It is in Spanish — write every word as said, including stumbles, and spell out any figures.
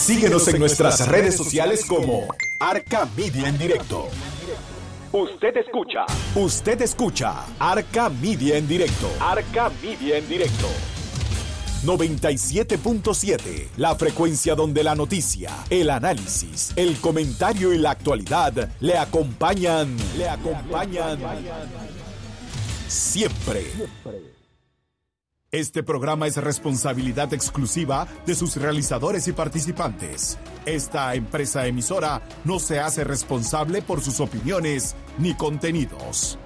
Síguenos en nuestras redes sociales como Arca Media en Directo. Usted escucha. Usted escucha Arca Media en Directo. Arca Media en Directo. noventa y siete punto siete, la frecuencia donde la noticia, el análisis, el comentario y la actualidad le acompañan, le acompañan siempre. Este programa es responsabilidad exclusiva de sus realizadores y participantes. Esta empresa emisora no se hace responsable por sus opiniones ni contenidos.